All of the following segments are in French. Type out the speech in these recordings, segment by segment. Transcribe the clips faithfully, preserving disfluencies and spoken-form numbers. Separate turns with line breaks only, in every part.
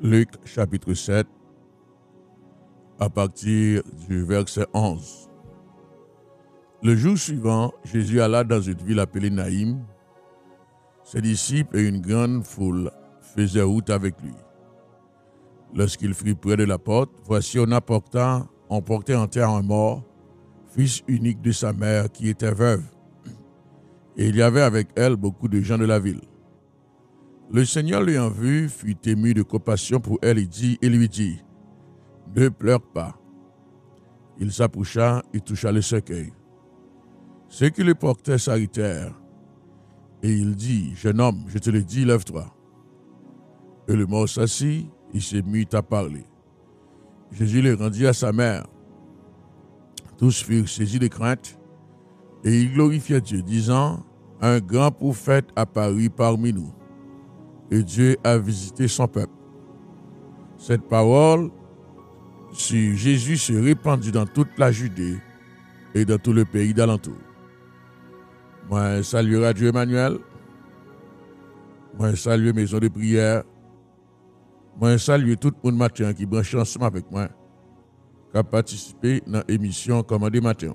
Luc chapitre sept, à partir du verset onze. Le jour suivant, Jésus alla dans une ville appelée Naïm. Ses disciples et une grande foule faisaient route avec lui. Lorsqu'il fut près de la porte, voici on apporta, on portait en terre un mort, fils unique de sa mère qui était veuve. Et il y avait avec elle beaucoup de gens de la ville. Le Seigneur l'ayant vu fut ému de compassion pour elle et, dit, et lui dit, « Ne pleure pas. » Il s'approcha et toucha le cercueil. Ceux qui le portaient s'arrêtèrent. Et il dit, « Jeune homme, je te le dis, lève-toi. » Et le mort s'assit et se mit à parler. Jésus le rendit à sa mère. Tous furent saisis de crainte et ils glorifiaient Dieu, disant, « Un grand prophète apparut parmi nous. Et Dieu a visité son peuple. » Cette parole sur Jésus se répandit dans toute la Judée et dans tout le pays d'alentour. Moi, saluer Dieu Emmanuel. Moi, saluer maison de prière. Moi, saluer tout le monde matin qui branche ensemble avec moi, qui a participé dans l'émission Commandé Matin.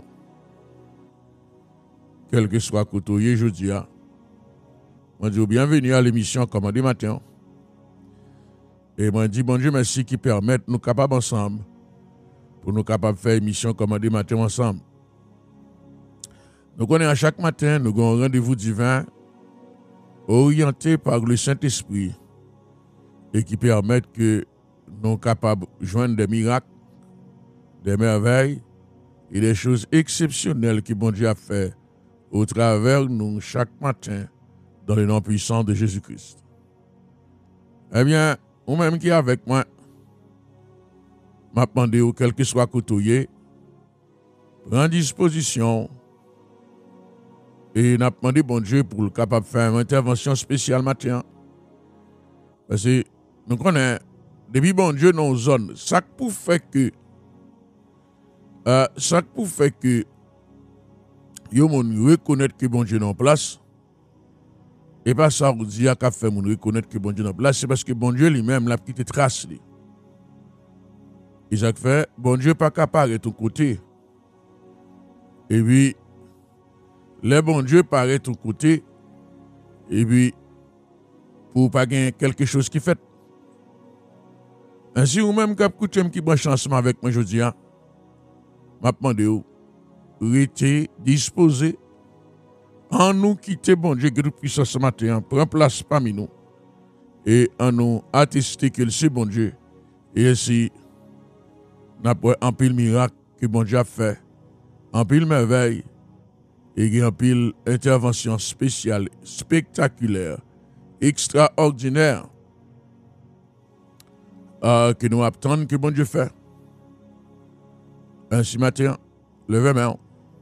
Quel que soit côtoyé, je dis, moi, dis bienvenue à l'émission Commandé Matin. Et moi, dis bon Dieu merci qui permettent nous capables ensemble pour nous capables de faire émission Commandé Matin ensemble. Donc, on est à chaque matin, nous avons un rendez-vous divin orienté par le Saint-Esprit et qui permettent que nous sommes capables de joindre des miracles, des merveilles et des choses exceptionnelles que bon Dieu a fait au travers de nous chaque matin dans le nom puissant de Jésus-Christ. Eh bien, ou même qui est avec moi, m'a demandé ou quel que soit côtoyé, prends disposition et n'a demandé bon Dieu pour le capable de faire une intervention spéciale matin. Parce que nous connaissons, depuis bon Dieu dans nos zones, ça pour faire que, euh, ça pour faire que, yo moun reconnaître que bon Dieu est en place. Et pas ça vous dit qu'à faire moun reconnaître que bon Dieu est en place, c'est parce que bon Dieu lui-même l'a quitté trace. Isaac fait, bon Dieu pas capable de ton côté. Et puis, le bon Dieu paraît de ton côté, et puis, pour pas gagner quelque chose qui fait. Ainsi, ou même cap coutume qui branche ensemble avec moi, je dis, m'a demandé ou, rester disposé, en nous quitter bon Dieu, que puissant ce matin, prend place parmi nous, et en nous attester que c'est bon Dieu, et ainsi, n'a pas un pile miracle que bon Dieu a fait, un pile merveille, et un pile intervention spéciale, spectaculaire, extraordinaire, euh, que nous attendons que bon Dieu fait. Ainsi matin, levez main.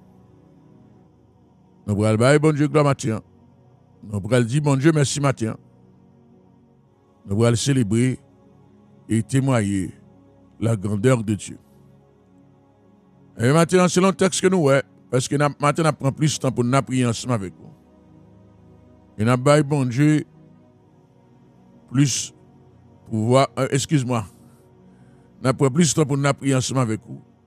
Nous allons dire bon Dieu gloire matin. Nous allons dire bon Dieu merci matin. Nous allons célébrer et témoigner la grandeur de Dieu. Et maintenant, c'est le texte que nous avons, parce que maintenant, on prend plus de temps pour nous prier ensemble avec vous. Et nous allons bon Dieu plus pouvoir, euh, excuse-moi, nous prenons plus de temps pour nous prier ensemble avec vous.